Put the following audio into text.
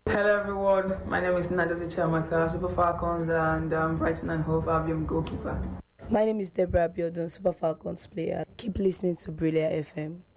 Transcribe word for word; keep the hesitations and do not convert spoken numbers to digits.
Hello everyone, my name is Nadozi Chamaka, Super Falcons and um, Brighton and Hove Albion goalkeeper. My name is Deborah Abiodun, Super Falcons player. Keep listening to Brilliant F M.